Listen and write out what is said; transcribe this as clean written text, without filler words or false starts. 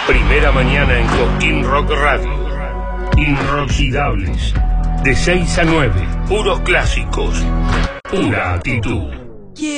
Primera mañana en Cosquín Rock Radio. Inoxidables. De 6 a 9. Puros clásicos. Pura actitud.